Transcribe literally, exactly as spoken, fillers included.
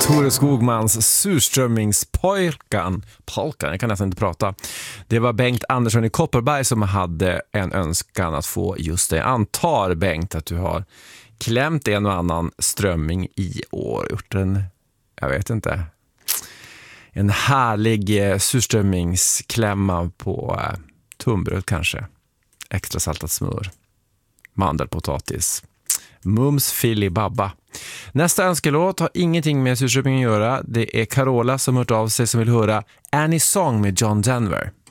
Tore Skogmans surströmmingspolkan. Polkan, jag kan nästan inte prata. Det var Bengt Andersson i Kopparberg som hade en önskan att få just det. Antar, Bengt, att du har klämt en och annan strömming i år. Gjort en, jag vet inte, en härlig eh, surströmmingsklämma på eh, tunnbröd kanske. Extra saltat smör. Mandelpotatis. Mums filibabba. Nästa önskelåt har ingenting med surströmming att göra. Det är Carola som hört av sig som vill höra Annie Song med John Denver.